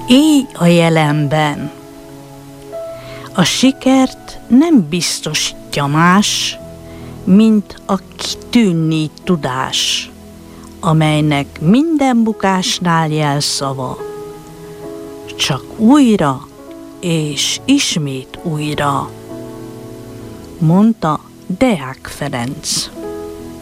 Élj a jelenben. A sikert nem biztosítja más, mint a kitűnni tudás, amelynek minden bukásnál jelszava, csak újra és ismét újra, mondta Deák Ferenc.